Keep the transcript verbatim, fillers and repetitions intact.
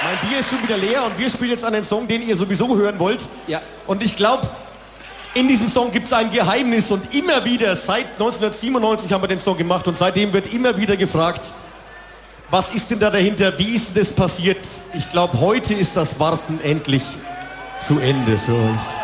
Mein Bier ist schon wieder leer und wir spielen jetzt einen Song, den ihr sowieso hören wollt. Ja. Und ich glaube, in diesem Song gibt es ein Geheimnis und immer wieder, seit neunzehnhundertsiebenundneunzig haben wir den Song gemacht und seitdem wird immer wieder gefragt, was ist denn da dahinter, wie ist denn das passiert? Ich glaube, heute ist das Warten endlich zu Ende für euch.